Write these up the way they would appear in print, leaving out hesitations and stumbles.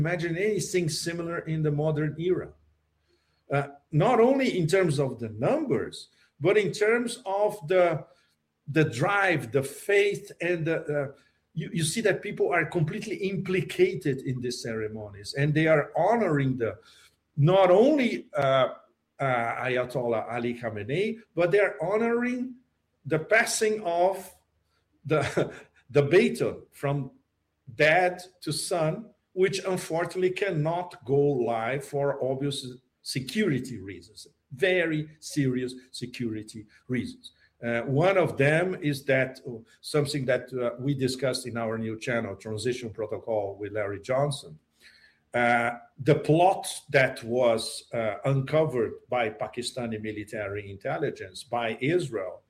imagine anything similar in the modern era. Not only in terms of the numbers, but in terms of the drive, the faith, and you see that people are completely implicated in these ceremonies, and they are honoring not only Ayatollah Ali Khamenei, but they are honoring the passing of the the baton from dad to son, which unfortunately cannot go live for obvious security reasons, very serious security reasons. One of them is that something that we discussed in our new channel, Transition Protocol with Larry Johnson. The plot that was uncovered by Pakistani military intelligence, by Israel,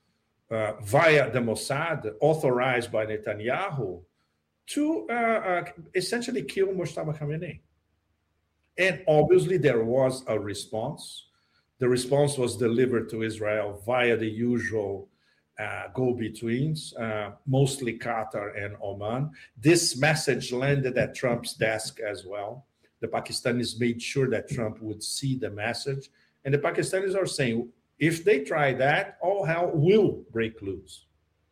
via the Mossad, authorized by Netanyahu, to essentially kill Mustafa Khamenei. And obviously there was a response. The response was delivered to Israel via the usual go-betweens, mostly Qatar and Oman. This message landed at Trump's desk as well. The Pakistanis made sure that Trump would see the message. And the Pakistanis are saying, if they try that, all hell will break loose.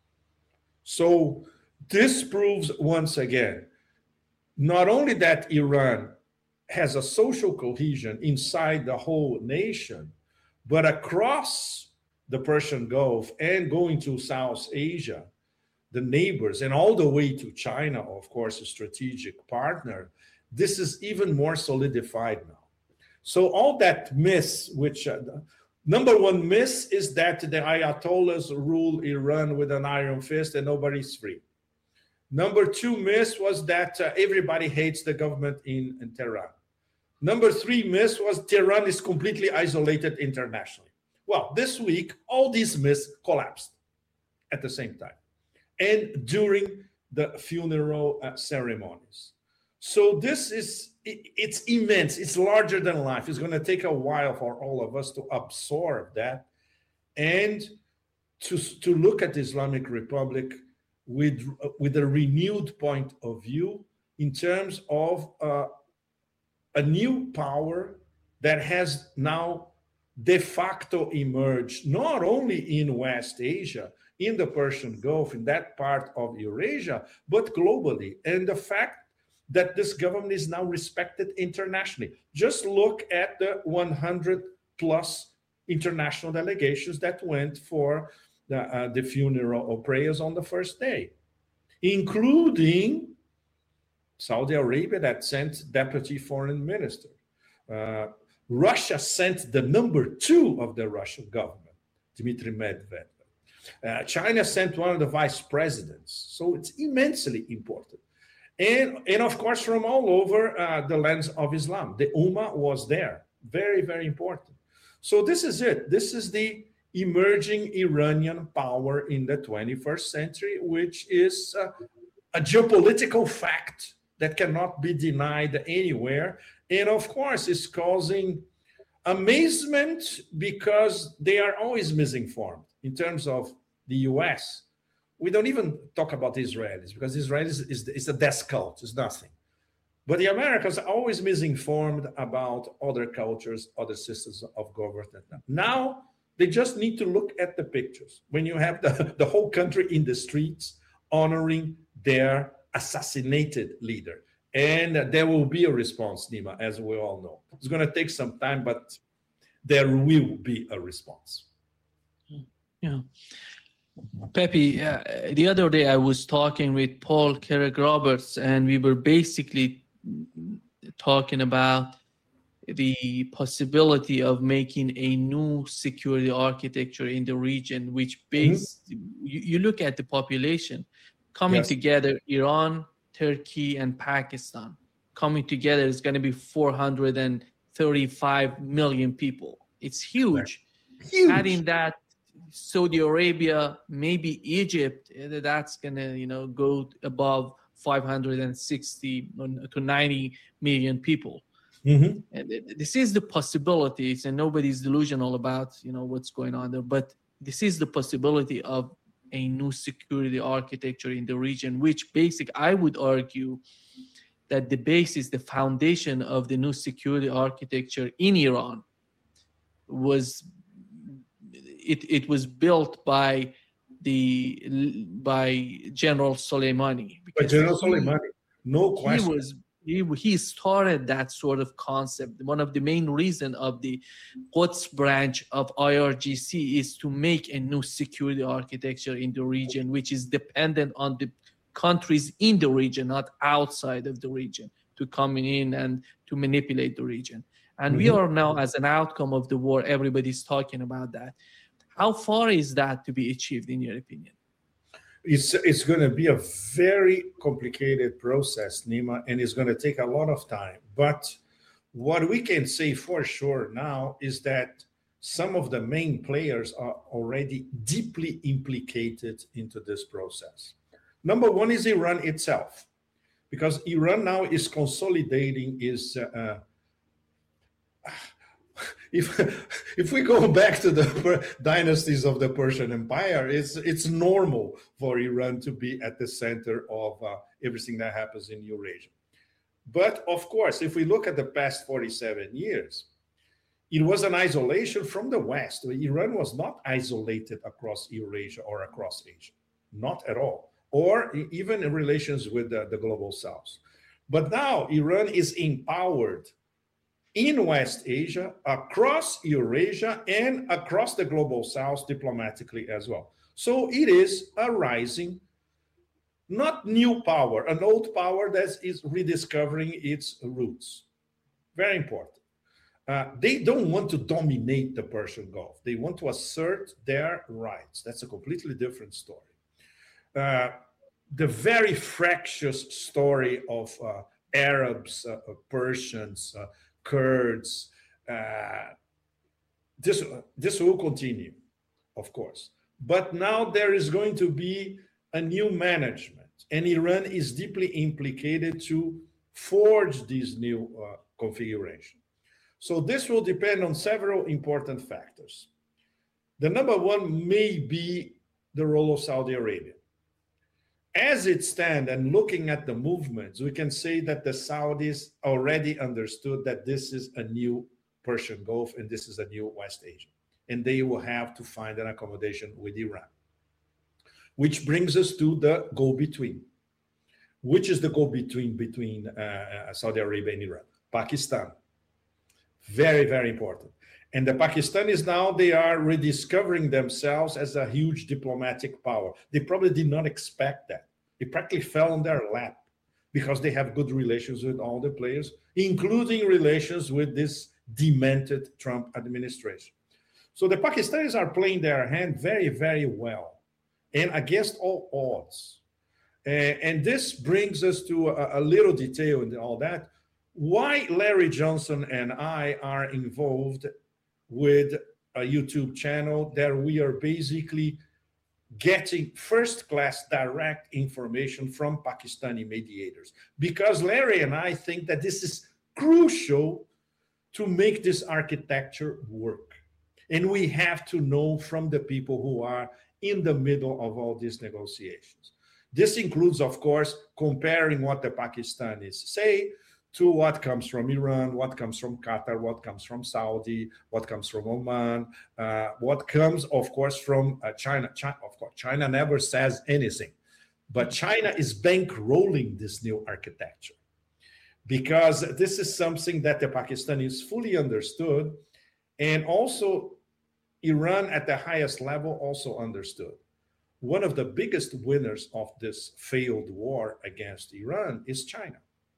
So this proves once again, not only that Iran has a social cohesion inside the whole nation, but across the Persian Gulf and going to South Asia, the neighbors, and all the way to China, of course, a strategic partner, this is even more solidified now. So all that myth, which number one myth is that the Ayatollahs rule Iran with an iron fist and nobody's free. Number two myth was that everybody hates the government in Tehran. Number three myth was Tehran is completely isolated internationally. Well, this week, all these myths collapsed at the same time and during the funeral ceremonies. So this is, it's immense. It's larger than life. It's going to take a while for all of us to absorb that and to look at the Islamic Republic with a renewed point of view in terms of a new power that has now de facto emerged not only in West Asia, in the Persian Gulf, in that part of Eurasia, but globally. And the fact that this government is now respected internationally. Just look at the 100 plus international delegations that went for the funeral or prayers on the first day, including Saudi Arabia that sent deputy foreign minister. Russia sent the number 2 of the Russian government, Dmitry Medvedev. China sent one of the vice presidents. So it's immensely important. And of course, from all over the lands of Islam, the Ummah was there. Very, very important. So this is it. This is the emerging Iranian power in the 21st century, which is a geopolitical fact that cannot be denied anywhere. And of course, it's causing amazement because they are always misinformed in terms of the US. We don't even talk about the Israelis because Israelis is a death cult, it's nothing. But the Americans are always misinformed about other cultures, other systems of government. Now, they just need to look at the pictures. When you have the whole country in the streets honoring their assassinated leader. And there will be a response, Nima, as we all know. It's going to take some time, but there will be a response. Yeah. Pepe, the other day I was talking with Paul Carrick-Roberts, and we were basically talking about the possibility of making a new security architecture in the region, which you look at the population coming together, Iran, Turkey, and Pakistan coming together is going to be 435 million people. It's huge. Huge. Adding that, Saudi Arabia, maybe Egypt, that's going to, go above 560 to 90 million people. Mm-hmm. And this is the possibilities, and nobody's delusional about, what's going on there. But this is the possibility of a new security architecture in the region, which I would argue that the basis, the foundation of the new security architecture in Iran was built by General Soleimani. But General Soleimani, no question. He started that sort of concept. One of the main reasons of the Quds branch of IRGC is to make a new security architecture in the region, which is dependent on the countries in the region, not outside of the region, to come in and to manipulate the region. And we are now, as an outcome of the war, everybody's talking about that. How far is that to be achieved, in your opinion? It's going to be a very complicated process, Nima, and it's going to take a lot of time. But what we can say for sure now is that some of the main players are already deeply implicated into this process. Number one is Iran itself, because Iran now is consolidating its if we go back to the dynasties of the Persian Empire, it's normal for Iran to be at the center of everything that happens in Eurasia. But of course, if we look at the past 47 years, it was an isolation from the West. Iran was not isolated across Eurasia or across Asia, not at all, or even in relations with the global South. But now Iran is empowered in West Asia, across Eurasia, and across the global South diplomatically as well. So it is a rising, not new power, an old power that is rediscovering its roots. Very important. They don't want to dominate the Persian Gulf. They want to assert their rights. That's a completely different story. The very fractious story of Arabs, Persians, Kurds, this will continue, of course. But now there is going to be a new management, and Iran is deeply implicated to forge this new configuration. So this will depend on several important factors. The number one may be the role of Saudi Arabia. As it stands, and looking at the movements, we can say that the Saudis already understood that this is a new Persian Gulf and this is a new West Asia. And they will have to find an accommodation with Iran. Which brings us to the go-between. Which is the go-between between Saudi Arabia and Iran? Pakistan. Very, very important. And the Pakistanis now, they are rediscovering themselves as a huge diplomatic power. They probably did not expect that. It practically fell on their lap because they have good relations with all the players, including relations with this demented Trump administration. So the Pakistanis are playing their hand very, very well and against all odds. And this brings us to a little detail in all that. Why Larry Johnson and I are involved with a YouTube channel that we are basically getting first-class direct information from Pakistani mediators. Because Larry and I think that this is crucial to make this architecture work. And we have to know from the people who are in the middle of all these negotiations. This includes, of course, comparing what the Pakistanis say to what comes from Iran, what comes from Qatar, what comes from Saudi, what comes from Oman, what comes, of course, from China. Of course, China never says anything, but China is bankrolling this new architecture because this is something that the Pakistanis fully understood, and also Iran at the highest level also understood. One of the biggest winners of this failed war against Iran is China.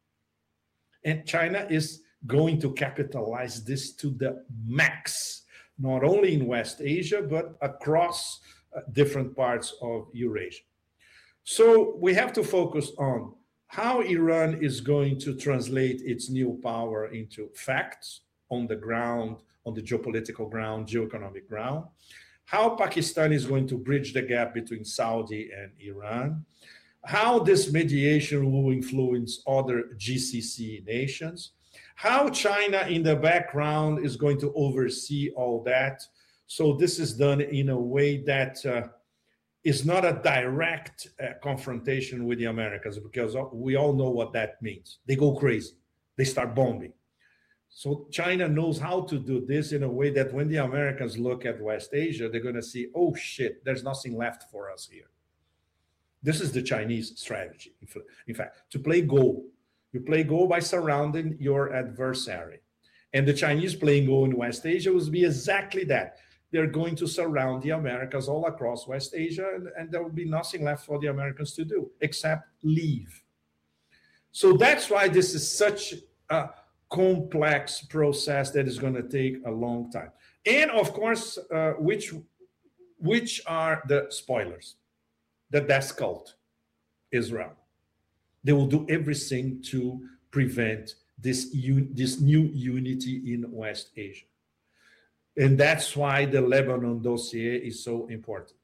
And China is going to capitalize this to the max, not only in West Asia, but across different parts of Eurasia. So we have to focus on how Iran is going to translate its new power into facts on the ground, on the geopolitical ground, geoeconomic ground, how Pakistan is going to bridge the gap between Saudi and Iran, how this mediation will influence other GCC nations, how China in the background is going to oversee all that. So this is done in a way that is not a direct confrontation with the Americans, because we all know what that means. They go crazy. They start bombing. So China knows how to do this in a way that when the Americans look at West Asia, they're going to see, oh shit, there's nothing left for us here. This is the Chinese strategy. In fact, to play Go, you play Go by surrounding your adversary. And the Chinese playing Go in West Asia will be exactly that. They're going to surround the Americas all across West Asia, and there will be nothing left for the Americans to do except leave. So that's why this is such a complex process that is going to take a long time. And of course, which are the spoilers? The death cult, Israel. They will do everything to prevent this new unity in West Asia. And that's why the Lebanon dossier is so important.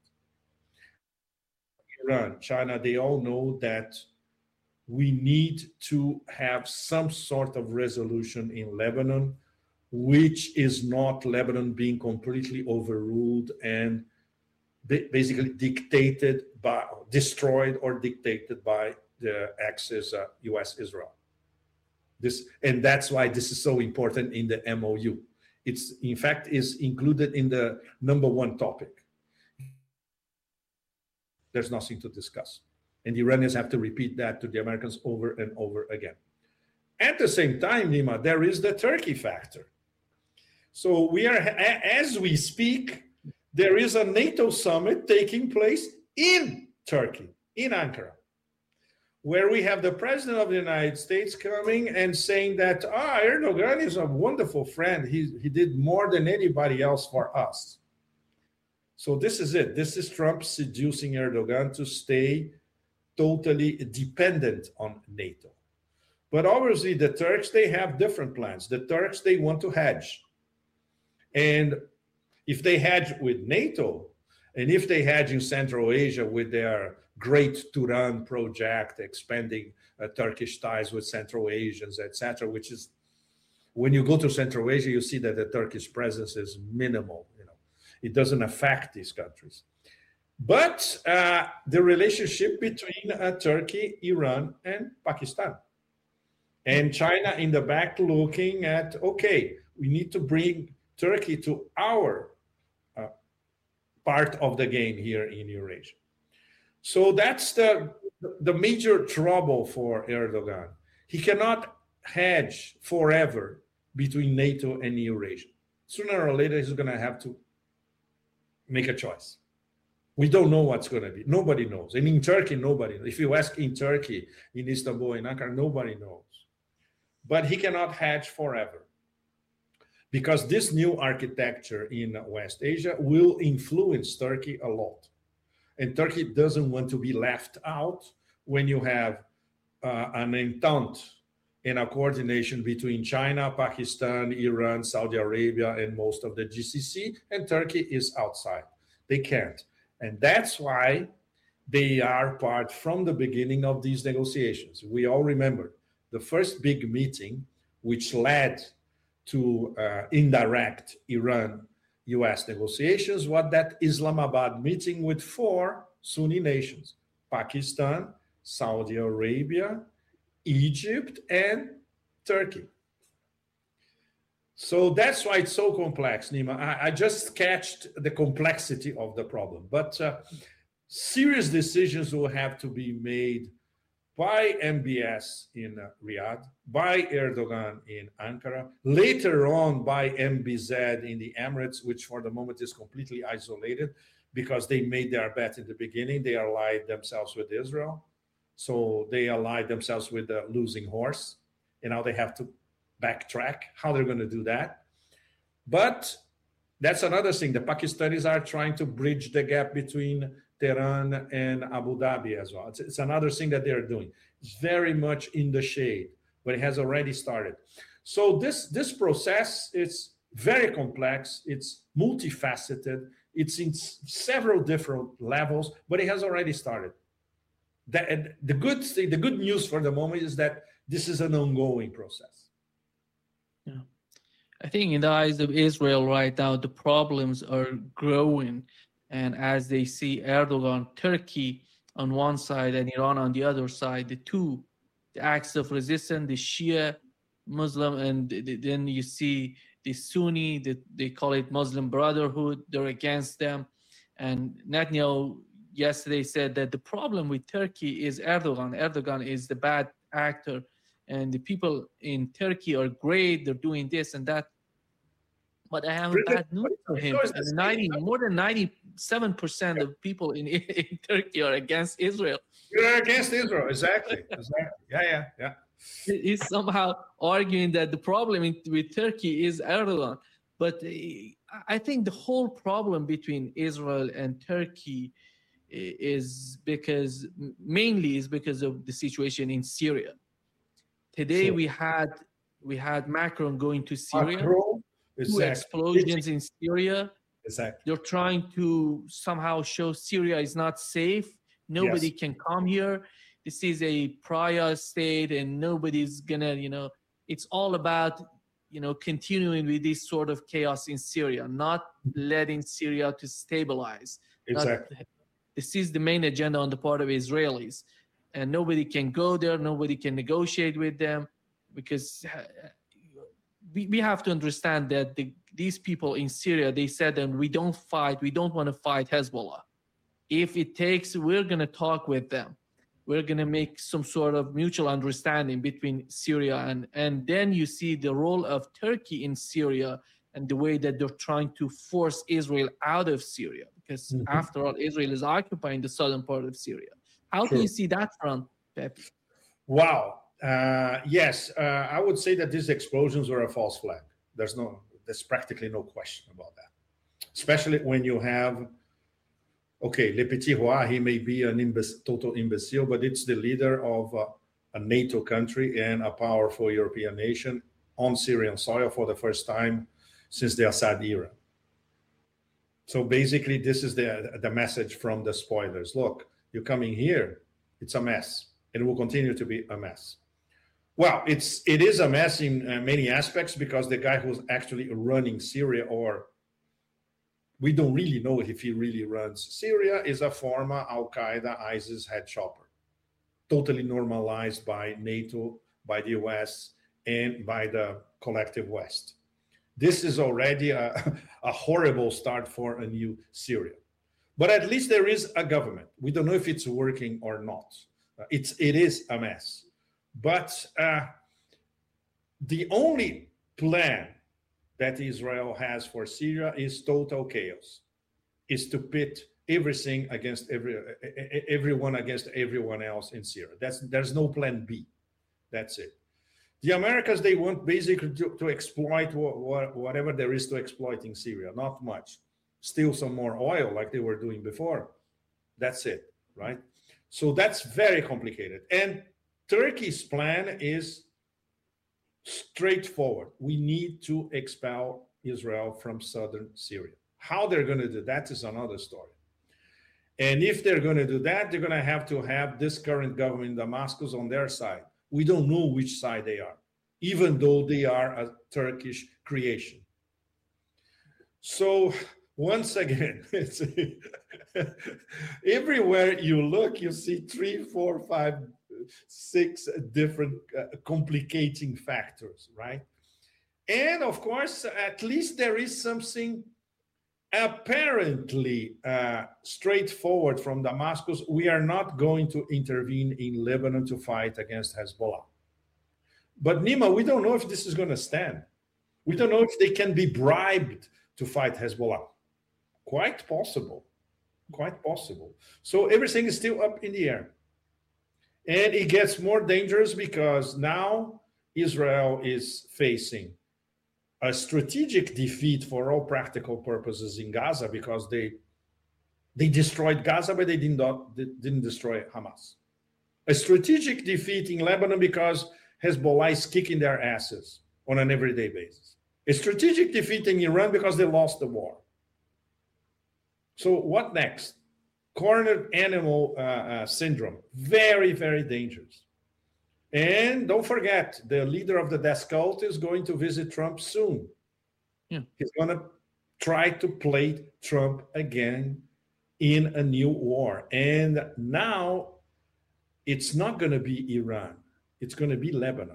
Iran, China, they all know that we need to have some sort of resolution in Lebanon, which is not Lebanon being completely overruled and basically destroyed or dictated by the Axis U.S.-Israel. And that's why this is so important in the MOU. It's, in fact, is included in the #1 topic. There's nothing to discuss. And the Iranians have to repeat that to the Americans over and over again. At the same time, Nima, there is the Turkey factor. So as we speak, there is a NATO summit taking place in Turkey, in Ankara, where we have the president of the United States coming and saying that Erdogan is a wonderful friend. He did more than anybody else for us. So this is it. This is Trump seducing Erdogan to stay totally dependent on NATO. But obviously the Turks, they have different plans. The Turks, they want to hedge. And if they hedge with NATO, and if they hedge in Central Asia with their Great Turan project, expanding Turkish ties with Central Asians, etc., which is, when you go to Central Asia, you see that the Turkish presence is minimal. It doesn't affect these countries. But the relationship between Turkey, Iran, and Pakistan. And China in the back looking at, okay, we need to bring Turkey to our part of the game here in Eurasia. So that's the major trouble for Erdogan. He cannot hedge forever between NATO and Eurasia. Sooner or later, he's going to have to make a choice. We don't know what's going to be. Nobody knows. And in Turkey, nobody knows. If you ask in Turkey, in Istanbul, in Ankara, nobody knows. But he cannot hedge forever, because this new architecture in West Asia will influence Turkey a lot. And Turkey doesn't want to be left out when you have an entente and a coordination between China, Pakistan, Iran, Saudi Arabia, and most of the GCC, and Turkey is outside. They can't. And that's why they are part from the beginning of these negotiations. We all remember the first big meeting, which led to indirect Iran-US negotiations, was that Islamabad meeting with 4 Sunni nations: Pakistan, Saudi Arabia, Egypt, and Turkey. So that's why it's so complex, Nima. I just sketched the complexity of the problem. But serious decisions will have to be made by MBS in Riyadh, by Erdogan in Ankara, later on by MBZ in the Emirates, which for the moment is completely isolated because they made their bet in the beginning. They allied themselves with Israel. So they allied themselves with the losing horse. And now they have to backtrack how they're going to do that. But that's another thing. The Pakistanis are trying to bridge the gap between Tehran and Abu Dhabi as well. It's another thing that they're doing. It's very much in the shade, but it has already started. So this process is very complex. It's multifaceted. It's in several different levels, but it has already started. The good thing, the good news for the moment is that this is an ongoing process. Yeah, I think in the eyes of Israel right now, the problems are growing. And as they see Erdogan, Turkey on one side and Iran on the other side, the acts of resistance, the Shia Muslim, and then you see the Sunni, they call it Muslim Brotherhood, they're against them. And Netanyahu yesterday said that the problem with Turkey is Erdogan. Erdogan is the bad actor, and the people in Turkey are great, they're doing this and that. But I have bad news for him. More than 97% of people in Turkey are against Israel. You're against Israel, exactly. Yeah. He's somehow arguing that the problem with Turkey is Erdogan. But I think the whole problem between Israel and Turkey is mainly because of the situation in Syria. Today we had Macron going to Syria. Two explosions in Syria. Exactly. They're trying to somehow show Syria is not safe. Nobody can come here. This is a pariah state, and nobody's gonna, it's all about, continuing with this sort of chaos in Syria, not letting Syria to stabilize. Exactly. This is the main agenda on the part of Israelis, and nobody can go there. Nobody can negotiate with them, because we have to understand that these people in Syria, they said that we don't want to fight Hezbollah. If it takes, we're going to talk with them. We're going to make some sort of mutual understanding between Syria and then you see the role of Turkey in Syria and the way that they're trying to force Israel out of Syria, because after all, Israel is occupying the southern part of Syria. How do you see that front, Pepe? Wow. Yes, I would say that these explosions were a false flag. There's practically no question about that. Especially when you have, Le Petit Roi, he may be an total imbecile, but it's the leader of a NATO country and a powerful European nation on Syrian soil for the first time since the Assad era. So basically, this is the message from the spoilers. Look, you're coming here, it's a mess, and it will continue to be a mess. Well, it is a mess in many aspects, because the guy who's actually running Syria, or we don't really know if he really runs Syria, is a former Al-Qaeda, ISIS head chopper, totally normalized by NATO, by the US, and by the collective West. This is already a horrible start for a new Syria. But at least there is a government. We don't know if it's working or not. It is a mess. But the only plan that Israel has for Syria is total chaos, is to pit everything against everyone against everyone else in Syria. There's no plan B. That's it. The Americans, they want basically to exploit whatever there is to exploit in Syria. Not much. Steal some more oil like they were doing before. That's it, right? So that's very complicated. And Turkey's plan is straightforward. We need to expel Israel from southern Syria. How they're going to do that is another story. And if they're going to do that, they're going to have this current government in Damascus on their side. We don't know which side they are, even though they are a Turkish creation. So once again, everywhere you look, you see 3, 4, 5, 6 different complicating factors, right? And of course, at least there is something apparently straightforward from Damascus. We are not going to intervene in Lebanon to fight against Hezbollah. But Nima, we don't know if this is going to stand. We don't know if they can be bribed to fight Hezbollah. Quite possible. Quite possible. So everything is still up in the air. And it gets more dangerous because now Israel is facing a strategic defeat for all practical purposes in Gaza, because they destroyed Gaza, but they didn't destroy Hamas. A strategic defeat in Lebanon because Hezbollah is kicking their asses on an everyday basis. A strategic defeat in Iran because they lost the war. So what next? Cornered animal syndrome. Very, very dangerous. And don't forget, the leader of the death cult is going to visit Trump soon. Yeah. He's going to try to play Trump again in a new war. And now it's not going to be Iran, it's going to be Lebanon.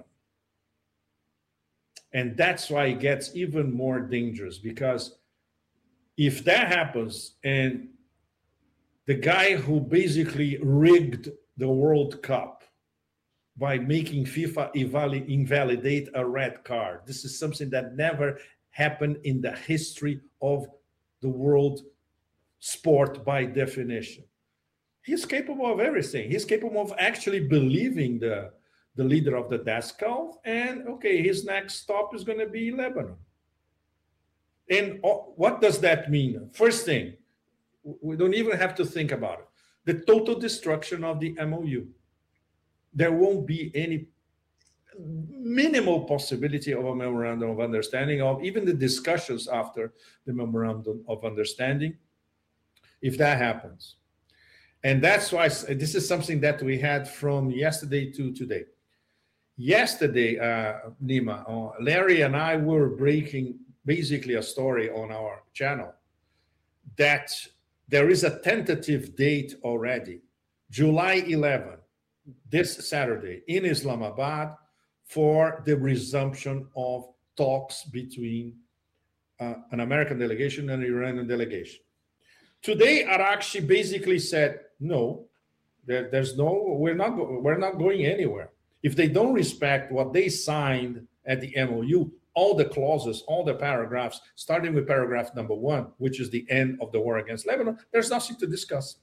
And that's why it gets even more dangerous, because if that happens and the guy who basically rigged the World Cup by making FIFA invalidate a red card, this is something that never happened in the history of the world sport by definition. He's capable of everything. He's capable of actually believing the leader of the death cult, and okay, his next stop is going to be Lebanon. And what does that mean? First thing, we don't even have to think about it. The total destruction of the MOU. There won't be any minimal possibility of a memorandum of understanding, of even the discussions after the memorandum of understanding, if that happens. And that's why this is something that we had from yesterday to today. Yesterday, Nima, Larry and I were breaking basically a story on our channel that there is a tentative date already, July 11, this Saturday in Islamabad, for the resumption of talks between an American delegation and an Iranian delegation. Today, Arakshi basically said, no, we're not going anywhere. If they don't respect what they signed at the MOU, all the clauses, all the paragraphs, starting with paragraph number 1, which is the end of the war against Lebanon, there's nothing to discuss.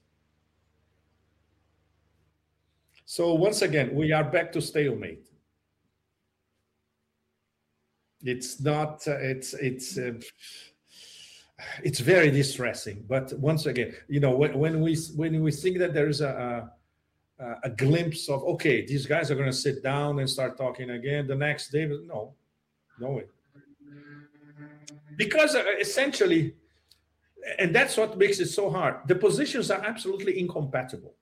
So once again, we are back to stalemate. It's not, it's very distressing. But once again, when we think that there is a glimpse of, okay, these guys are going to sit down and start talking again the next day, no way. Because essentially, and that's what makes it so hard, the positions are absolutely incompatible.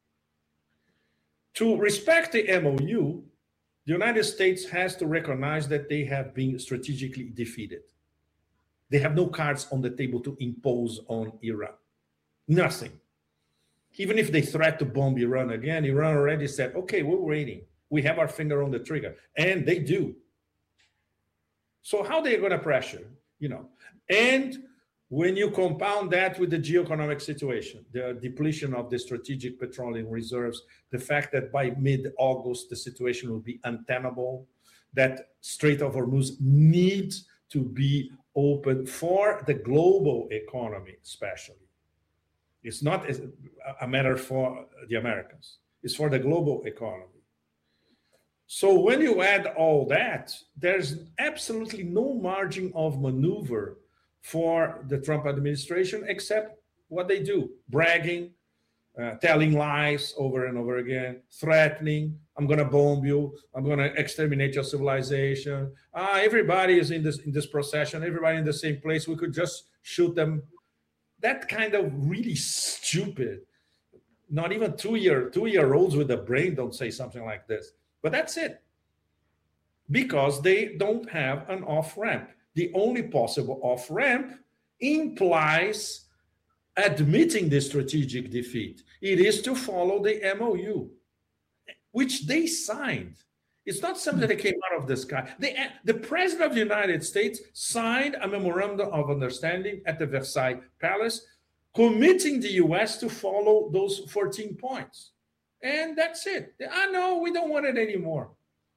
To respect the MOU, the United States has to recognize that they have been strategically defeated. They have no cards on the table to impose on Iran. Nothing. Even if they threat to bomb Iran again, Iran already said, okay, we're waiting. We have our finger on the trigger. And they do. So how are they going to pressure? And when you compound that with the geoeconomic situation, the depletion of the strategic petroleum reserves, the fact that by mid-August, the situation will be untenable, that Strait of Hormuz needs to be open for the global economy, especially. It's not a matter for the Americans. It's for the global economy. So when you add all that, there's absolutely no margin of maneuver for the Trump administration, except what they do: bragging, telling lies over and over again, threatening, I'm going to bomb you, I'm going to exterminate your civilization. Everybody is in this procession, everybody in the same place, we could just shoot them. That kind of really stupid, not even two-year-olds with a brain don't say something like this. But that's it. Because they don't have an off-ramp. The only possible off-ramp implies admitting the strategic defeat. It is to follow the MOU, which they signed. It's not something that came out of the sky. The President of the United States signed a memorandum of understanding at the Versailles Palace, committing the U.S. to follow those 14 points. And that's it. No, we don't want it anymore.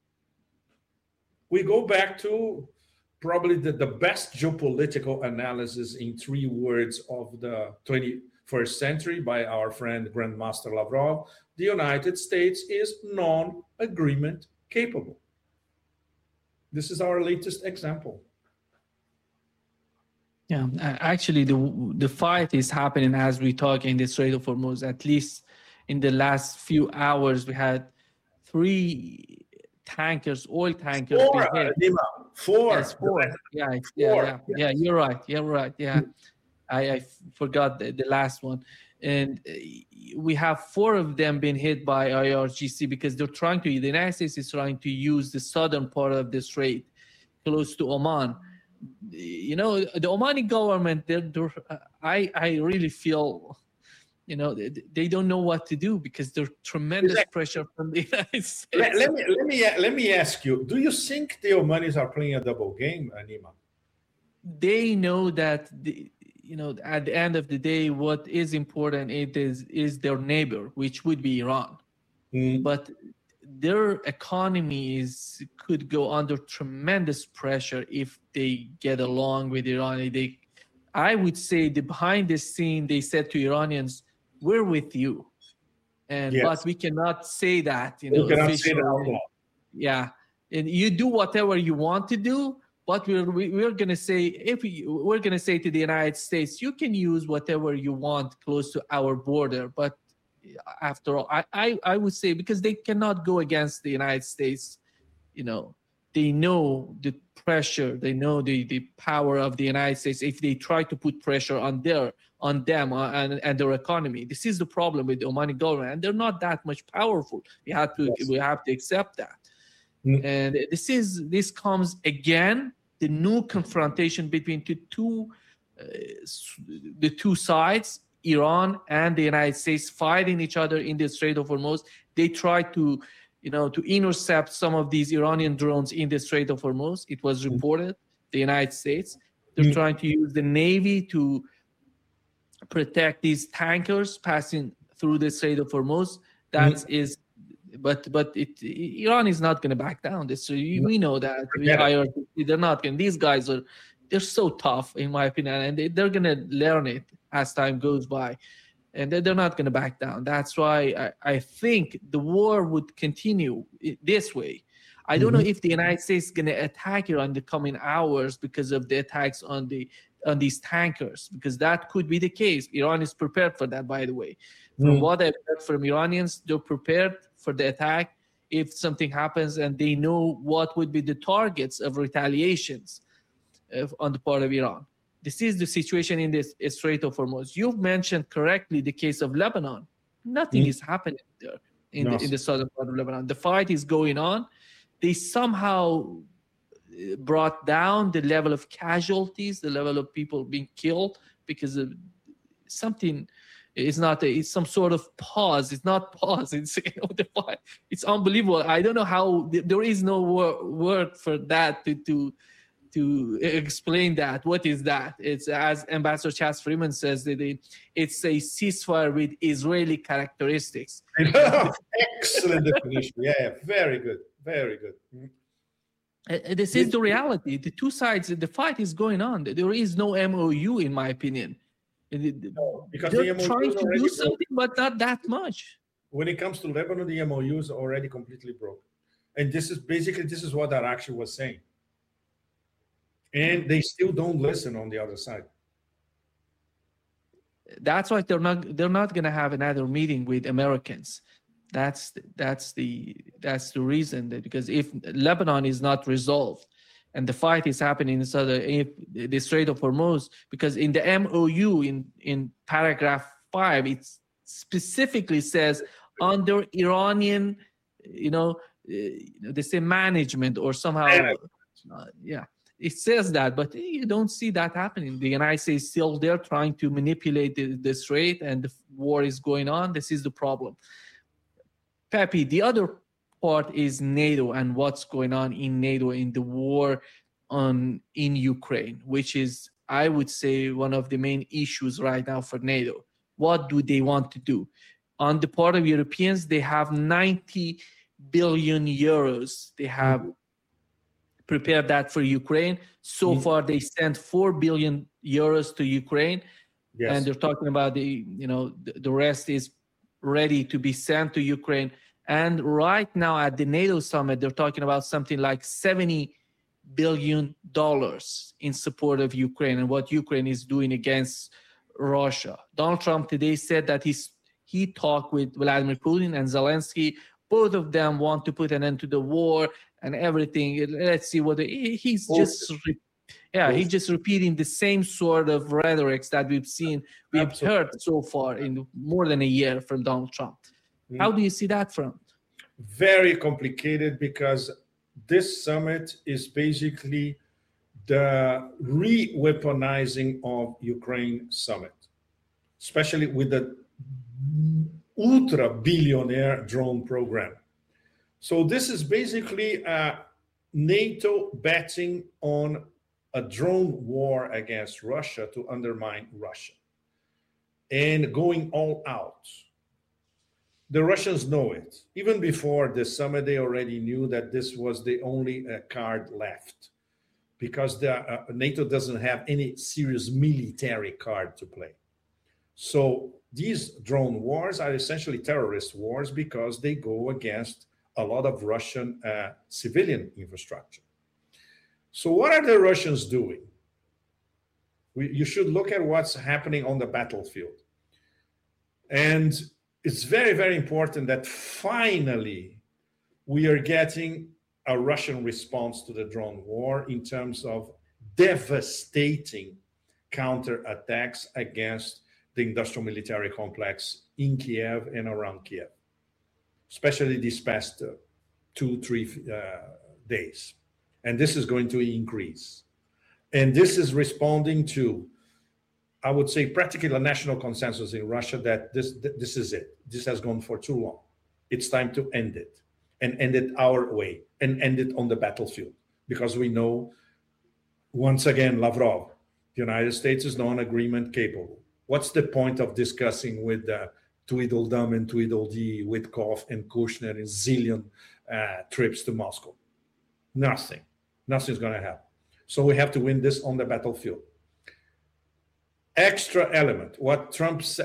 We go back to probably the best geopolitical analysis in 3 words of the 21st century by our friend Grandmaster Lavrov. The United States is non-agreement capable. This is our latest example. Yeah, actually, the fight is happening as we talk in the Strait of Hormuz. At least in the last few hours, we had 3 tankers, oil tankers. 4. Yes, 4. Yeah. You're right. Yeah, I forgot the last one. And we have 4 of them been hit by IRGC because the United States is trying to use the southern part of the strait close to Oman. The Omani government, I really feel they don't know what to do because there's tremendous pressure from the United States. Let me ask you: do you think the Omanis are playing a double game, Nima? They know that at the end of the day, what is important is their neighbor, which would be Iran. But their economy could go under tremendous pressure if they get along with Iran. I would say behind the scene, they said to Iranians, "We're with you," but we cannot say that. We cannot say that. Yeah, and you do whatever you want to do, but we're gonna say we're gonna say to the United States, you can use whatever you want close to our border, but after all, I would say, because they cannot go against the United States, they know the pressure, they know the power of the United States if they try to put pressure on them and their economy. This is the problem with the Omani government, and they're not that much powerful. We have to accept that. And this comes again, the new confrontation between the two sides, Iran and the United States, fighting each other in the Strait of Hormuz. They try to intercept some of these Iranian drones in the Strait of Hormuz. It was reported, the United States. They're trying to use the Navy to protect these tankers passing through the Strait of Hormuz. But Iran is not going to back down. We know that. They're not going. These guys they're so tough, in my opinion, and they're going to learn it as time goes by, and they're not going to back down. That's why I think the war would continue this way. I don't know if the United States is going to attack Iran in the coming hours because of the attacks on these tankers, because that could be the case. Iran is prepared for that, by the way. From what I've heard from Iranians, they're prepared for the attack if something happens, and they know what would be the targets of retaliations on the part of Iran. This is the situation in the Strait of Hormuz. You've mentioned correctly the case of Lebanon. Nothing is happening there in the southern part of Lebanon. The fight is going on. They somehow brought down the level of casualties, the level of people being killed because of something. It's some sort of pause. It's not pause. It's the fight. It's unbelievable. I don't know how there is no word for that to explain that. What is that? It's, as Ambassador Chas Freeman says, it's a ceasefire with Israeli characteristics. Excellent definition. Yeah, very good. Very good. This is the reality. The two sides, the fight is going on. There is no MOU, in my opinion. Because they're trying to do something, but not that much. When it comes to Lebanon, the MOU is already completely broken. And this is what Arakshi was saying. And they still don't listen on the other side. That's why they're not going to have another meeting with Americans. That's the reason, that because if Lebanon is not resolved and the fight is happening in the Strait of Hormuz, because in the MOU in paragraph 5 it specifically says under Iranian they say management or somehow it says that, but you don't see that happening. The United States is still there trying to manipulate the Strait, and the war is going on. This is the problem. Pepe, the other part is NATO and what's going on in NATO in the war in Ukraine, which is, I would say, one of the main issues right now for NATO. What do they want to do? On the part of Europeans, they have 90 billion euros. They have prepared that for Ukraine. So far, they sent 4 billion euros to Ukraine. Yes. And they're talking about the rest is ready to be sent to Ukraine. And right now at the NATO summit, they're talking about something like $70 billion in support of Ukraine and what Ukraine is doing against Russia. Donald Trump today said that he talked with Vladimir Putin and Zelensky. Both of them want to put an end to the war and everything. Let's see what he's just repeating the same sort of rhetorics that we've heard so far in more than a year from Donald Trump. How do you see that front? Very complicated, because this summit is basically the re-weaponizing of Ukraine summit, especially with the ultra billionaire drone program. So this is basically NATO betting on a drone war against Russia to undermine Russia and going all out. The Russians know it. Even before the summit, they already knew that this was the only card left, because NATO doesn't have any serious military card to play. So these drone wars are essentially terrorist wars because they go against a lot of Russian civilian infrastructure. So what are the Russians doing? You should look at what's happening on the battlefield. And it's very, very important that finally we are getting a Russian response to the drone war in terms of devastating counterattacks against the industrial military complex in Kiev and around Kiev, especially these past 2-3 days. And this is going to increase. And this is responding to, I would say, practically a national consensus in Russia that this is it. This has gone for too long. It's time to end it, and end it our way, and end it on the battlefield. Because we know, once again, Lavrov, the United States is non-agreement capable. What's the point of discussing with Tweedledum and Tweedledee, Witkoff and Kushner in zillion trips to Moscow? Nothing. Nothing's going to happen. So we have to win this on the battlefield. Extra element, what Trump said,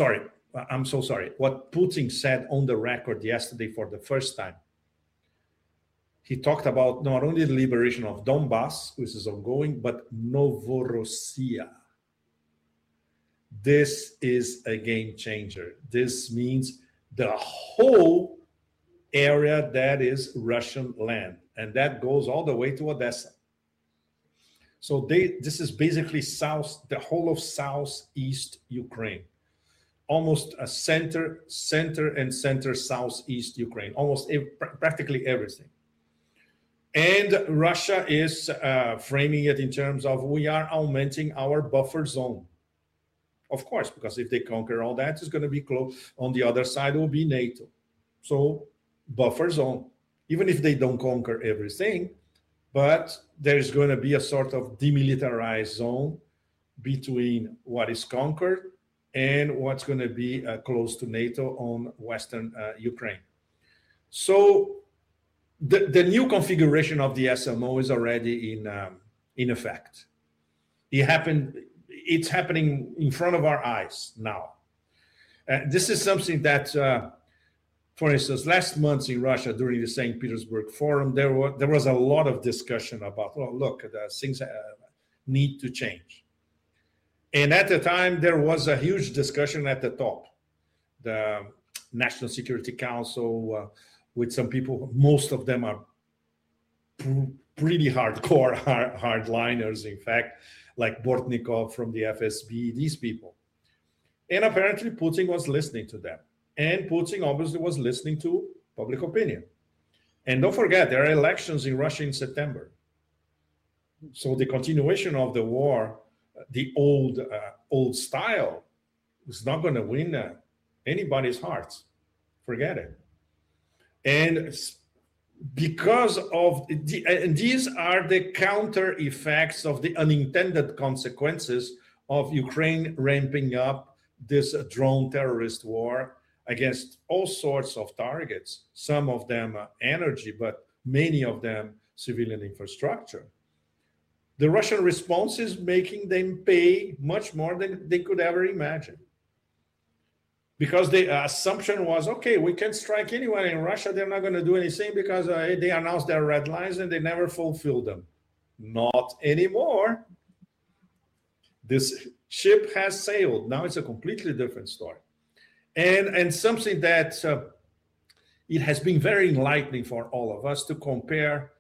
what Putin said on the record yesterday for the first time. He talked about not only the liberation of Donbass, which is ongoing, but Novorossiya. This is a game changer. This means the whole area that is Russian land, and that goes all the way to Odessa. So this is basically the whole of southeast Ukraine, almost a center and southeast Ukraine, almost practically everything. And Russia is framing it in terms of, we are augmenting our buffer zone. Of course, because if they conquer all that, it's going to be close. On the other side will be NATO. So buffer zone, even if they don't conquer everything, but there's going to be a sort of demilitarized zone between what is conquered and what's going to be close to NATO on Western Ukraine. So the new configuration of the SMO is already in effect. It's happening in front of our eyes now. This is something that, for instance, last month in Russia during the St. Petersburg Forum, there was a lot of discussion about, oh, look, things need to change. And at the time, there was a huge discussion at the top. The National Security Council, with some people, most of them are pretty hardcore hardliners, in fact, like Bortnikov from the FSB, these people. And apparently Putin was listening to them. And Putin obviously was listening to public opinion. And don't forget, there are elections in Russia in September. So the continuation of the war, the old style, is not going to win anybody's hearts. Forget it. And because of these are the counter effects of the unintended consequences of Ukraine ramping up this drone terrorist war against all sorts of targets, some of them energy, but many of them civilian infrastructure. The Russian response is making them pay much more than they could ever imagine. Because the assumption was, okay, we can strike anyone in Russia, they're not going to do anything because they announced their red lines and they never fulfilled them. Not anymore. This ship has sailed. Now it's a completely different story. And something that it has been very enlightening for all of us to compare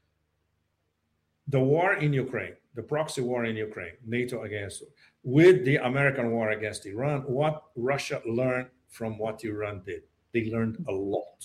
the war in Ukraine, the proxy war in Ukraine, NATO against, with the American war against Iran, what Russia learned from what Iran did. They learned a lot.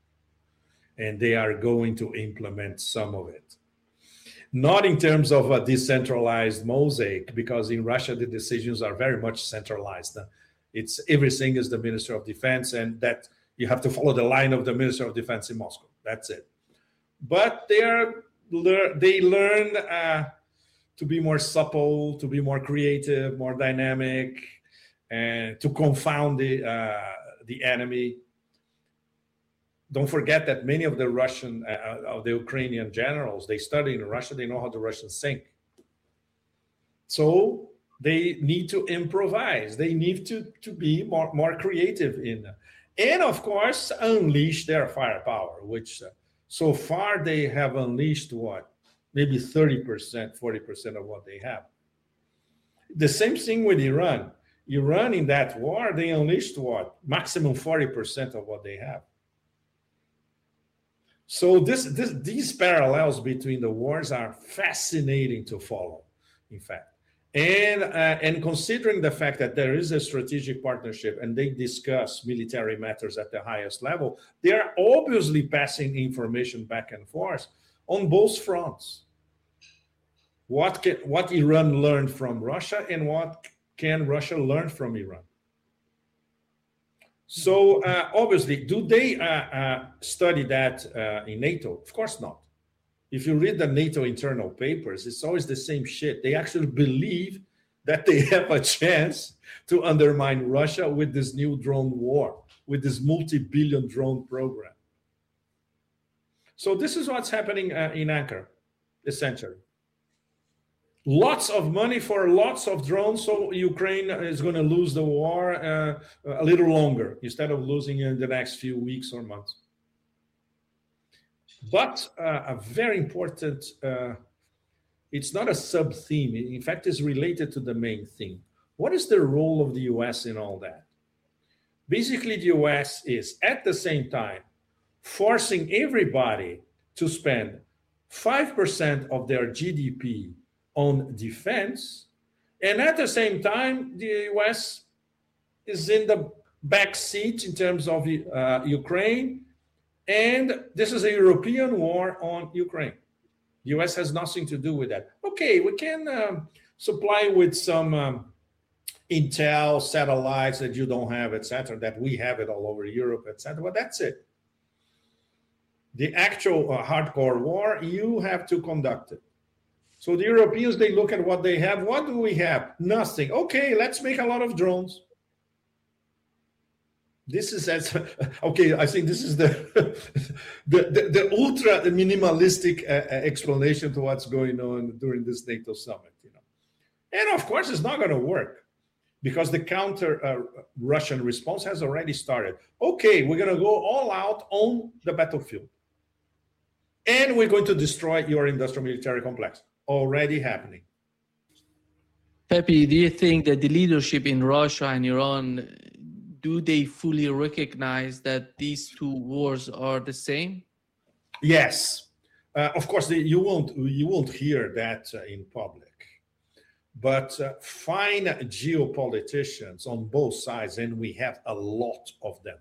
And they are going to implement some of it. Not in terms of a decentralized mosaic, because in Russia, the decisions are very much centralized. It's everything is the Minister of Defense, and that you have to follow the line of the Minister of Defense in Moscow. That's it. But they learn to be more supple, to be more creative, more dynamic, and to confound the enemy. Don't forget that many of the of the Ukrainian generals, they study in Russia, they know how the Russians think. So they need to improvise. They need to be more creative and of course, unleash their firepower, which so far they have unleashed what? Maybe 30%, 40% of what they have. The same thing with Iran. Iran in that war, they unleashed what? Maximum 40% of what they have. So these parallels between the wars are fascinating to follow, in fact. And considering the fact that there is a strategic partnership and they discuss military matters at the highest level, they are obviously passing information back and forth on both fronts. What Iran learned from Russia and what can Russia learn from Iran? So obviously, do they study that in NATO? Of course not. If you read the NATO internal papers, it's always the same shit. They actually believe that they have a chance to undermine Russia with this new drone war, with this multi-billion drone program. So this is what's happening in Ankara, essentially. Lots of money for lots of drones, so Ukraine is going to lose the war a little longer instead of losing in the next few weeks or months. But a very important, it's not a sub-theme. In fact, it's related to the main theme. What is the role of the US in all that? Basically, the US is at the same time forcing everybody to spend 5% of their GDP on defense, and at the same time, the US is in the back seat in terms of Ukraine, and this is a European war on Ukraine. The US has nothing to do with that. Okay, we can supply with some intel satellites that you don't have, etc., that we have it all over Europe, etc., but that's it. The actual hardcore war, you have to conduct it. So the Europeans, they look at what they have. What do we have? Nothing. Okay, let's make a lot of drones. This is okay. I think this is the ultra minimalistic explanation to what's going on during this NATO summit. And of course, it's not going to work because the counter Russian response has already started. Okay, we're going to go all out on the battlefield, and we're going to destroy your industrial military complex. Already happening. Pepe, do you think that the leadership in Russia and Iran, do they fully recognize that these two wars are the same? Yes, of course. You won't hear that in public, but fine geopoliticians on both sides, and we have a lot of them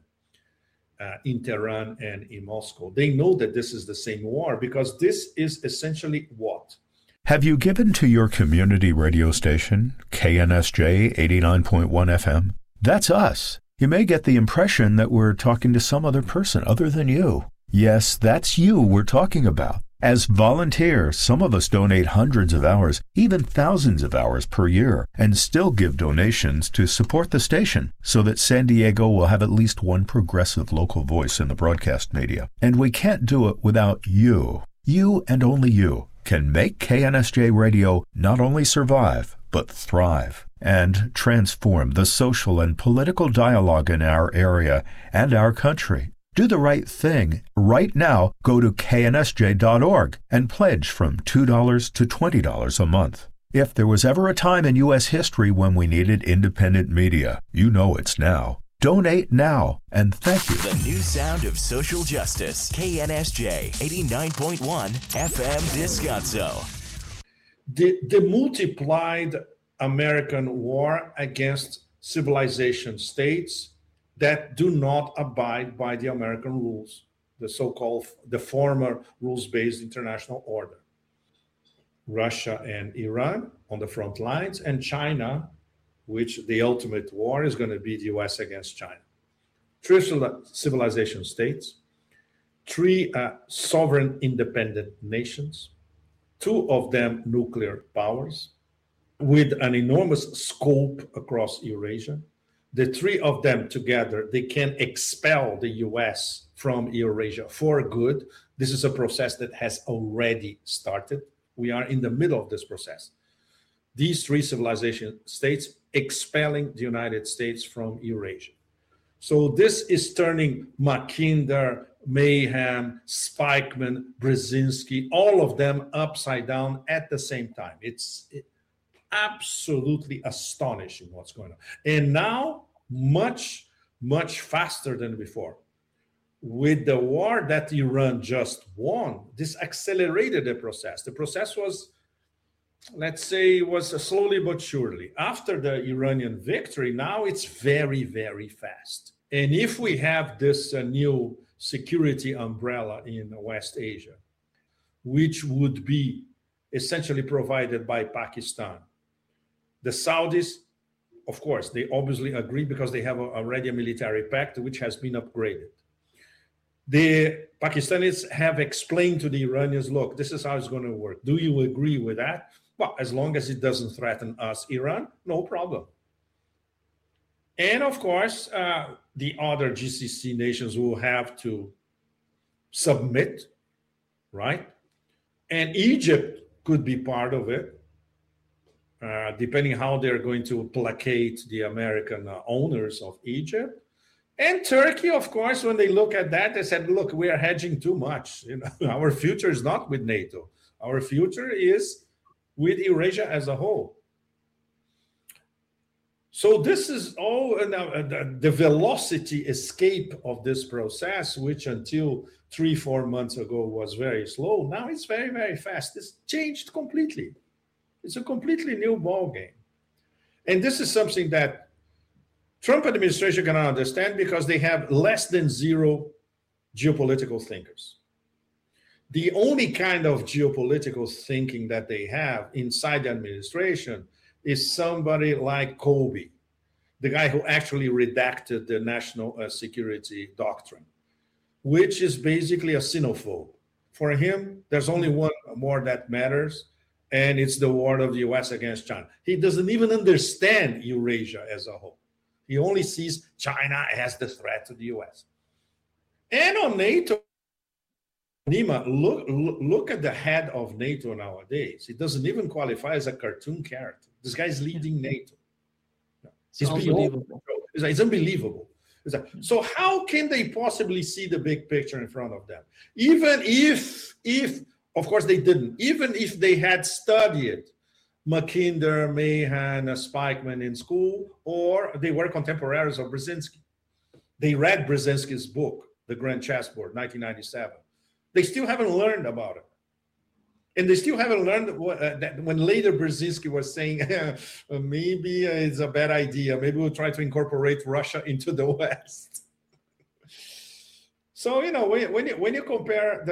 in Tehran and in Moscow. They know that this is the same war because this is essentially what. Have you given to your community radio station, KNSJ 89.1 FM? That's us. You may get the impression that we're talking to some other person other than you. Yes, that's you we're talking about. As volunteers, some of us donate hundreds of hours, even thousands of hours per year, and still give donations to support the station so that San Diego will have at least one progressive local voice in the broadcast media. And we can't do it without you. You and only you can make KNSJ Radio not only survive, but thrive and transform the social and political dialogue in our area and our country. Do the right thing. Right now, go to knsj.org and pledge from $2 to $20 a month. If there was ever a time in U.S. history when we needed independent media, you know it's now. Donate now, and thank you. The new sound of social justice. KNSJ 89.1 FM Descanso. The multiplied American war against civilization states that do not abide by the American rules, the former rules-based international order. Russia and Iran on the front lines, and China which the ultimate war is going to be the US against China. 3 civilization states, 3 sovereign independent nations, 2 of them nuclear powers, with an enormous scope across Eurasia. The 3 of them together, they can expel the US from Eurasia for good. This is a process that has already started. We are in the middle of this process. These 3 civilization states expelling the United States from Eurasia. So this is turning Mackinder, Mayhem, Spykman, Brzezinski, all of them upside down at the same time. It's absolutely astonishing what's going on. And now, much, much faster than before. With the war that Iran just won, this accelerated the process. The process was, let's say, was slowly but surely. After the Iranian victory, now it's very, very fast. And if we have this new security umbrella in West Asia, which would be essentially provided by Pakistan, the Saudis, of course, they obviously agree because they have already a military pact which has been upgraded. The Pakistanis have explained to the Iranians, look, this is how it's going to work. Do you agree with that? Well, as long as it doesn't threaten us, Iran, no problem. And of course, the other GCC nations will have to submit, right? And Egypt could be part of it, depending how they're going to placate the American owners of Egypt. And Turkey, of course, when they look at that, they said, look, we are hedging too much. You know, our future is not with NATO. Our future is with Eurasia as a whole. So this is all the velocity escape of this process, which until 3-4 months ago was very slow. Now it's very, very fast. It's changed completely. It's a completely new ballgame. And this is something that Trump administration cannot understand because they have less than 0 geopolitical thinkers. The only kind of geopolitical thinking that they have inside the administration is somebody like Colby, the guy who actually redacted the national security doctrine, which is basically a xenophobe. For him, there's only one war that matters, and it's the war of the US against China. He doesn't even understand Eurasia as a whole. He only sees China as the threat to the US. And on NATO, Nima, look at the head of NATO nowadays. He doesn't even qualify as a cartoon character. This guy's leading NATO. It's unbelievable. It's unbelievable. So how can they possibly see the big picture in front of them? Even if of course they didn't, even if they had studied Mackinder, Mahan, Spykman in school, or they were contemporaries of Brzezinski. They read Brzezinski's book, The Grand Chessboard, 1997. They still haven't learned about it. And they still haven't learned that when later Brzezinski was saying, maybe it's a bad idea. Maybe we'll try to incorporate Russia into the West. So, you know, when you compare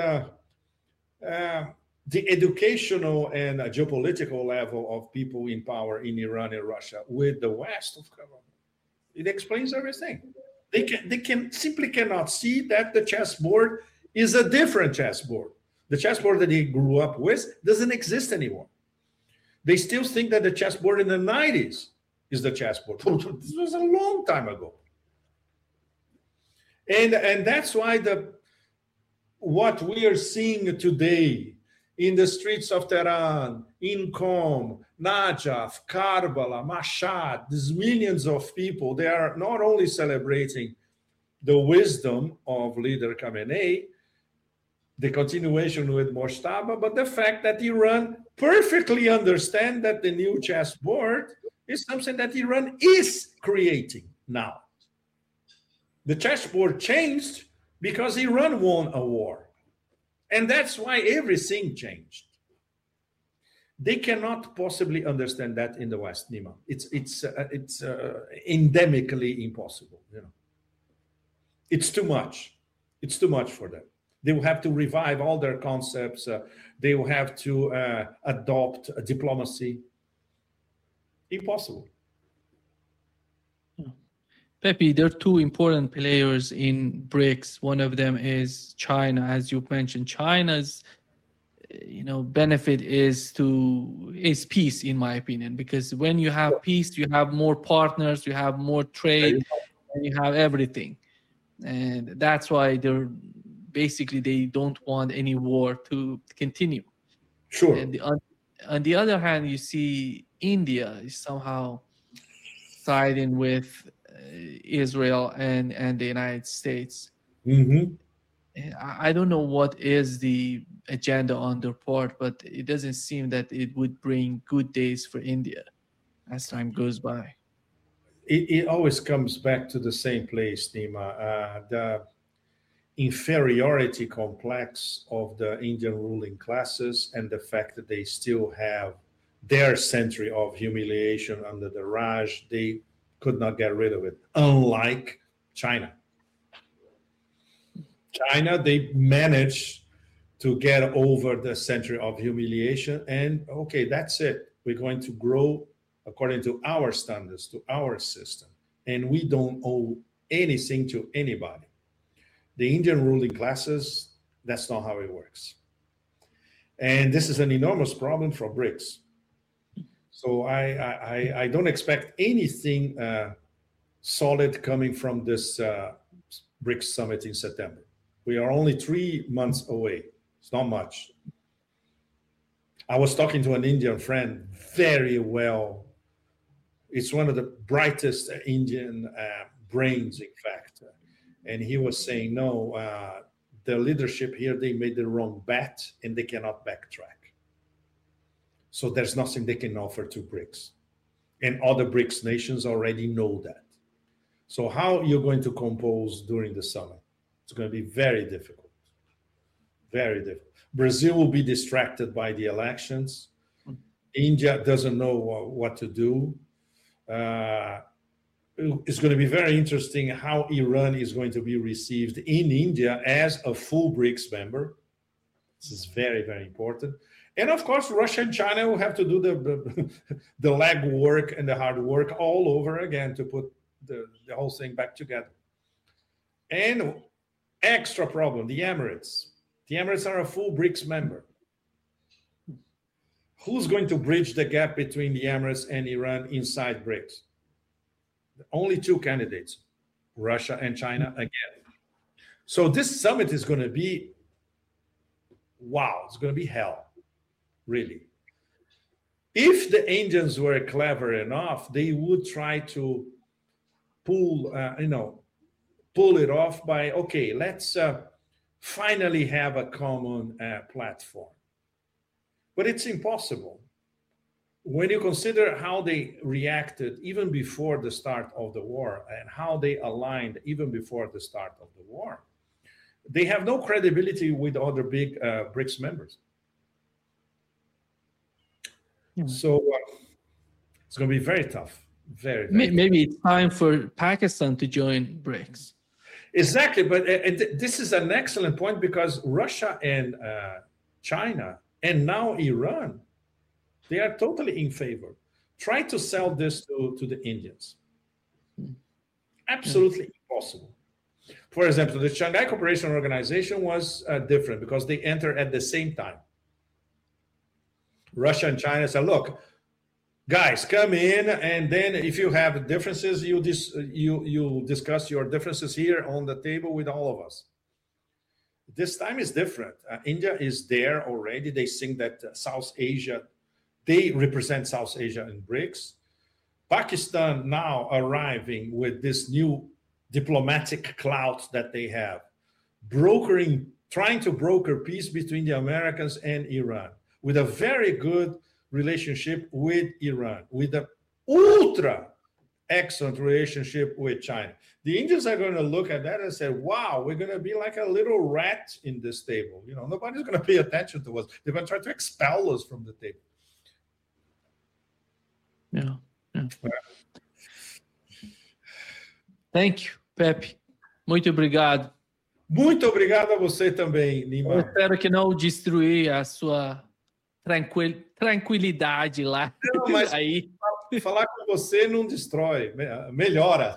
the educational and geopolitical level of people in power in Iran and Russia with the West, it explains everything. They simply cannot see that the chessboard is a different chessboard. The chessboard that they grew up with doesn't exist anymore. They still think that the chessboard in the 90s is the chessboard. This was a long time ago. And that's why what we are seeing today in the streets of Tehran, in Qom, Najaf, Karbala, Mashhad, these millions of people, they are not only celebrating the wisdom of leader Khamenei, the continuation with Mojtaba, but the fact that Iran perfectly understands that the new chessboard is something that Iran is creating now. The chessboard changed because Iran won a war. And that's why everything changed. They cannot possibly understand that in the West, Nima. It's endemically impossible. You know, it's too much. It's too much for them. They will have to revive all their concepts. They will have to adopt diplomacy. Impossible. Pepe, there are two important players in BRICS. One of them is China, as you mentioned. China's, benefit is peace, in my opinion, because when you have peace, you have more partners, you have more trade, and you have everything, and that's why they don't want any war to continue. Sure. And on the other hand, you see India is somehow siding with Israel and the United States. Mm-hmm. I don't know what is the agenda on their part, but it doesn't seem that it would bring good days for India as time goes by. It always comes back to the same place, Nima. The inferiority complex of the Indian ruling classes and the fact that they still have their century of humiliation under the Raj, they could not get rid of it, unlike China. China, they managed to get over the century of humiliation and, okay, that's it. We're going to grow according to our standards, to our system, and we don't owe anything to anybody. The Indian ruling classes, that's not how it works. And this is an enormous problem for BRICS. So I don't expect anything solid coming from this BRICS summit in September. We are only 3 months away. It's not much. I was talking to an Indian friend, very well. It's one of the brightest Indian brains, in fact. And he was saying, no, the leadership here, they made the wrong bet and they cannot backtrack. So there's nothing they can offer to BRICS. And other BRICS nations already know that. So how you're going to compose during the summit? It's going to be very difficult. Very difficult. Brazil will be distracted by the elections. India doesn't know what to do. It's going to be very interesting how Iran is going to be received in India as a full BRICS member. This is very, very important. And of course, Russia and China will have to do the leg work and the hard work all over again to put the whole thing back together. And extra problem, the Emirates. The Emirates are a full BRICS member. Who's going to bridge the gap between the Emirates and Iran inside BRICS? Only two candidates, Russia and China again. So this summit is going to be, wow, it's going to be hell, really. If the Indians were clever enough, they would try to pull it off by, okay, let's finally have a common platform. But it's impossible. When you consider how they reacted even before the start of the war and how they aligned even before the start of the war, they have no credibility with other big BRICS members. Yeah. So it's going to be very tough. Very maybe it's time for Pakistan to join BRICS. Exactly, but this is an excellent point because Russia and China and now Iran, they are totally in favor. Try to sell this to the Indians. Absolutely impossible. For example, the Shanghai Cooperation Organization was different because they entered at the same time. Russia and China said, look, guys, come in, and then if you have differences, you discuss your differences here on the table with all of us. This time is different. India is there already. They think that South Asia, they represent South Asia in BRICS. Pakistan now arriving with this new diplomatic clout that they have, trying to broker peace between the Americans and Iran, with a very good relationship with Iran, with an ultra excellent relationship with China. The Indians are going to look at that and say, wow, we're going to be like a little rat in this table. Nobody's going to pay attention to us. They're going to try to expel us from the table. Yeah. Thank you, Pepe. Muito obrigado. Muito obrigado a você também, Nima. Eu espero que não destruir a sua tranquilidade lá. Não, mas aí. falar com você não destrói, melhora.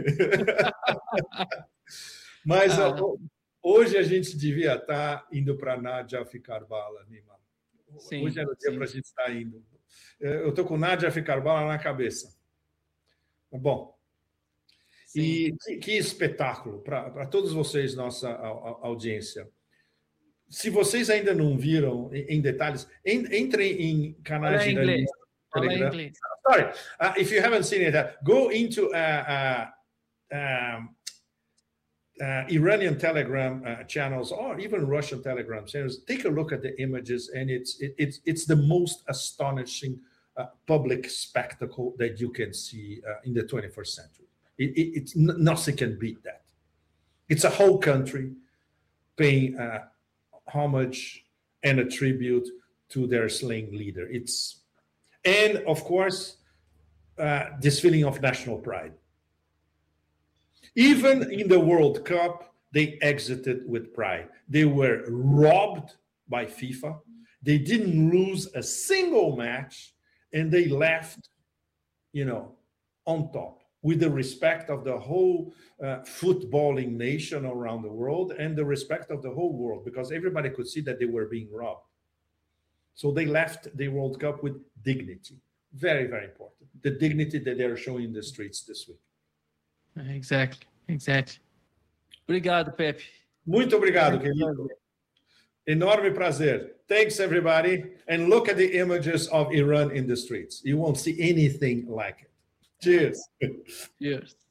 Mas hoje a gente devia estar indo para Nadia Ficarbala, Nima. Hoje era o dia para a gente estar indo. Eu estou com Nadia Ficarbala na cabeça. Bom, sim. E que espetáculo para todos vocês, nossa audiência. Se vocês ainda não viram em detalhes, entrem em canais de inglês. Sorry, if you haven't seen it, go into Iranian Telegram channels or even Russian Telegram channels. Take a look at the images, and it's the most astonishing public spectacle that you can see in the 21st century. Nothing can beat that. It's a whole country paying homage and a tribute to their slain leader. And of course, this feeling of national pride. Even in the World Cup, they exited with pride. They were robbed by FIFA. They didn't lose a single match, and they left, on top, with the respect of the whole footballing nation around the world and the respect of the whole world, because everybody could see that they were being robbed. So they left the World Cup with dignity. Very, very important. The dignity that they're showing in the streets this week. Exactly. Obrigado, Pepe. Muito obrigado, querido. Enorme prazer. Thanks, everybody. And look at the images of Iran in the streets. You won't see anything like it. Cheers. Cheers.